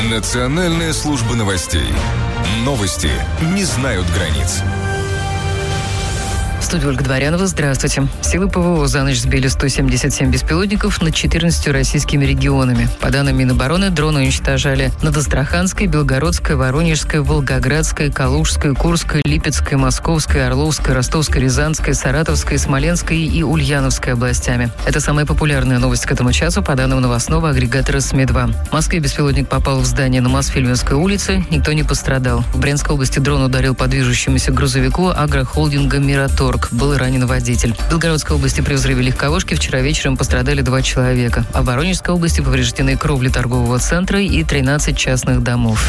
Национальная служба новостей. Новости не знают границ. В студии Ольга Дворянова. Здравствуйте. Силы ПВО за ночь сбили 177 беспилотников над 14 российскими регионами. По данным Минобороны, дроны уничтожали над Астраханской, Белгородской, Воронежской, Волгоградской, Калужской, Курской, Липецкой, Московской, Орловской, Ростовской, Рязанской, Саратовской, Смоленской и Ульяновской областями. Это самая популярная новость к этому часу, по данным новостного агрегатора СМИ-2. В Москве беспилотник попал в здание на Мосфильмовской улице. Никто не пострадал. В Брянской области дрон ударил по движущемуся грузовику агрохолдинга «Мираторг». Был ранен водитель. В Белгородской области при взрыве легковушки вчера вечером пострадали 2 человека. А в Воронежской области повреждены кровли торгового центра и 13 частных домов.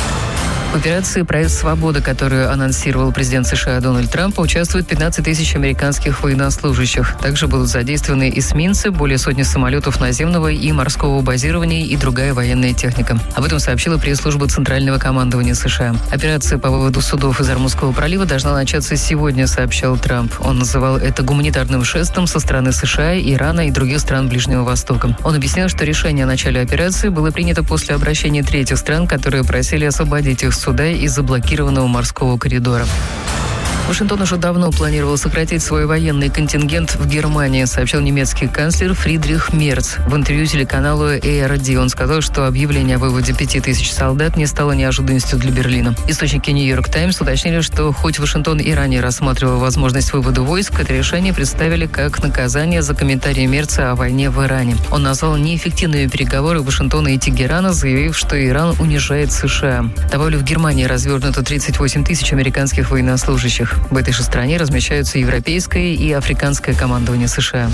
В операции «Проект Свобода», которую анонсировал президент США Дональд Трамп, участвуют 15 тысяч американских военнослужащих. Также будут задействованы эсминцы, более сотни самолетов наземного и морского базирования и другая военная техника. Об этом сообщила пресс-служба Центрального командования США. Операция по выводу судов из Ормузского пролива должна начаться сегодня, сообщал Трамп. Он называл это гуманитарным жестом со стороны США, Ирана и других стран Ближнего Востока. Он объяснял, что решение о начале операции было принято после обращения третьих стран, которые просили освободить их суда из заблокированного морского коридора. Вашингтон уже давно планировал сократить свой военный контингент в Германии, сообщил немецкий канцлер Фридрих Мерц. В интервью телеканалу ARD он сказал, что объявление о выводе 5000 солдат не стало неожиданностью для Берлина. Источники «Нью-Йорк Таймс» уточнили, что хоть Вашингтон и ранее рассматривал возможность вывода войск, это решение представили как наказание за комментарии Мерца о войне в Иране. Он назвал неэффективными переговоры Вашингтона и Тегерана, заявив, что Иран унижает США. Добавлю, в Германии развернуто 38 тысяч американских военнослужащих. В этой же стране размещаются европейское и африканское командование США.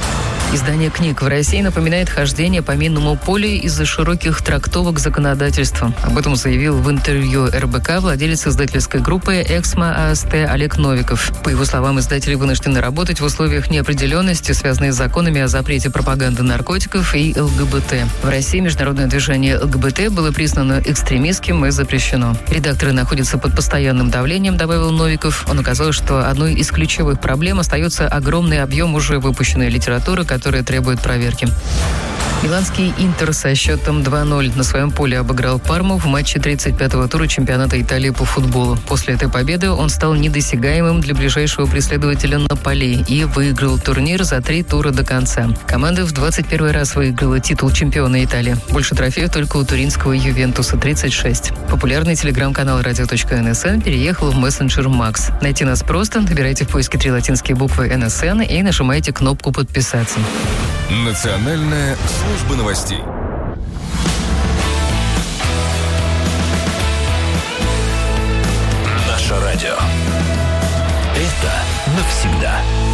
Издание книг в России напоминает хождение по минному полю из-за широких трактовок законодательства. Об этом заявил в интервью РБК владелец издательской группы «Эксмо АСТ» Олег Новиков. По его словам, издатели вынуждены работать в условиях неопределенности, связанной с законами о запрете пропаганды наркотиков и ЛГБТ. В России международное движение ЛГБТ было признано экстремистским и запрещено. Редакторы находятся под постоянным давлением, добавил Новиков. Он указал, что одной из ключевых проблем остается огромный объем уже выпущенной литературы, которые требуют проверки. Миланский «Интер» со счетом 2-0 на своем поле обыграл Парму в матче 35-го тура чемпионата Италии по футболу. После этой победы он стал недосягаемым для ближайшего преследователя Наполи и выиграл турнир за 3 тура до конца. Команда в 21 раз выиграла титул чемпиона Италии. Больше трофеев только у туринского «Ювентуса» 36. Популярный телеграм-канал «Радио.НСН» переехал в мессенджер «Макс». Найти нас просто, набирайте в поиске 3 латинские буквы «НСН» и нажимайте кнопку «Подписаться». Национальная служба новостей. Наше радио. Это навсегда.